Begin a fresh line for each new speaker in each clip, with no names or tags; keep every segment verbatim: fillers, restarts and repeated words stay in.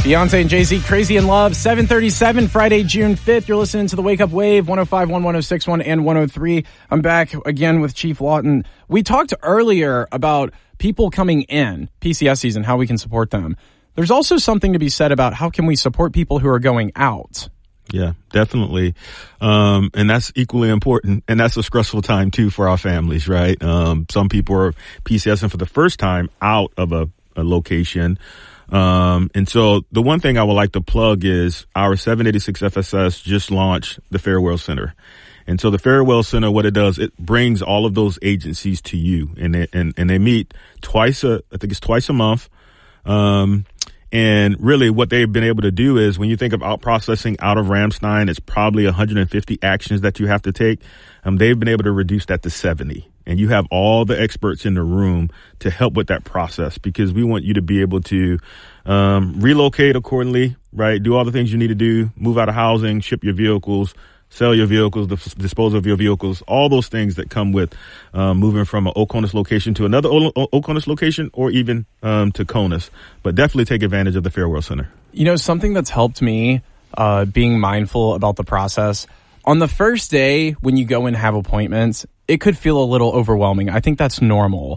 Beyonce and Jay-Z, Crazy in Love, seven thirty-seven, Friday, June fifth. You're listening to the Wake Up Wave, one oh five point one, one oh six point one, and one oh three. I'm back again with Chief Lawton. We talked earlier about people coming in, P C S season, how we can support them. There's also something to be said about how can we support people who are going out.
Yeah, definitely. Um, and that's equally important. And that's a stressful time, too, for our families, right? Um, some people are PCSing for the first time out of a, a location. Um, and so the one thing I would like to plug is our seven eighty-six F S S just launched the Farewell Center. And so the Farewell Center, what it does, it brings all of those agencies to you, and they, and, and they meet twice a, I think it's twice a month. Um, and really what they've been able to do is when you think of out processing out of Ramstein, it's probably one hundred fifty actions that you have to take. Um, they've been able to reduce that to seventy. And you have all the experts in the room to help with that process, because we want you to be able to um, relocate accordingly, right? Do all the things you need to do, move out of housing, ship your vehicles, sell your vehicles, dispose of your vehicles, all those things that come with um, moving from an Oconus location to another o- o- Oconus location, or even um, to Conus. But definitely take advantage of the Farewell Center.
You know, something that's helped me uh, being mindful about the process, on the first day when you go and have appointments, it could feel a little overwhelming. I think that's normal.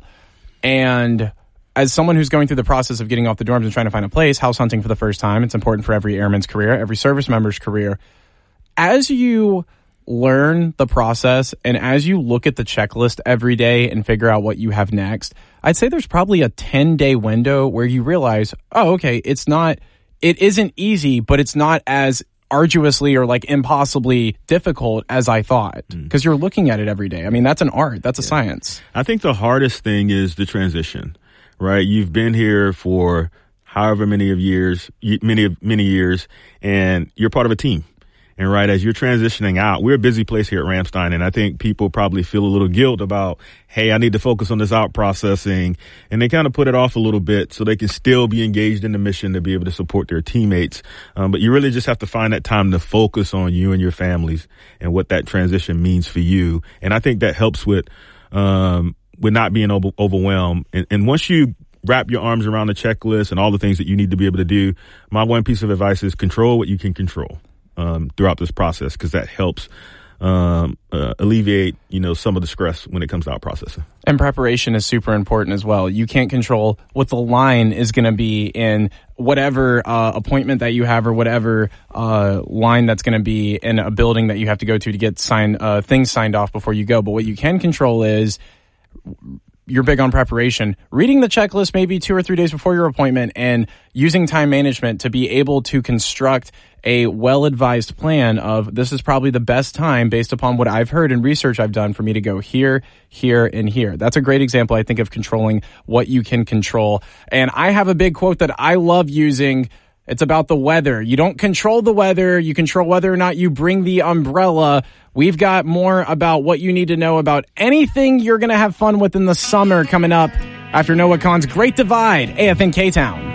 And as someone who's going through the process of getting off the dorms and trying to find a place, house hunting for the first time, it's important for every airman's career, every service member's career. As you learn the process and as you look at the checklist every day and figure out what you have next, I'd say there's probably a ten-day window where you realize, oh, okay, it's not, it isn't easy, but it's not as arduously or like impossibly difficult as I thought, because mm. you're looking at it every day. I mean, that's an art. That's a yeah. science.
I think the hardest thing is the transition, right? You've been here for however many of years, many, many years, and you're part of a team. And right, as you're transitioning out, we're a busy place here at Ramstein, and I think people probably feel a little guilt about, hey, I need to focus on this out processing, and they kind of put it off a little bit so they can still be engaged in the mission to be able to support their teammates. Um, but you really just have to find that time to focus on you and your families and what that transition means for you. And I think that helps with, um, with not being over- overwhelmed. And, and once you wrap your arms around the checklist and all the things that you need to be able to do, my one piece of advice is control what you can control. Um, throughout this process, because that helps um, uh, alleviate, you know, some of the stress when it comes to out processing.
And preparation is super important as well. You can't control what the line is going to be in whatever uh, appointment that you have, or whatever uh, line that's going to be in a building that you have to go to to get signed uh, things signed off before you go. But what you can control is, you're big on preparation, reading the checklist maybe two or three days before your appointment, and using time management to be able to construct a well-advised plan of, this is probably the best time based upon what I've heard and research I've done for me to go here, here, and here. That's a great example, I think, of controlling what you can control. And I have a big quote that I love using. It's about the weather. You don't control the weather. You control whether or not you bring the umbrella. We've got more about what you need to know about anything you're going to have fun with in the summer coming up after Noah Khan's Great Divide, A F N K-Town.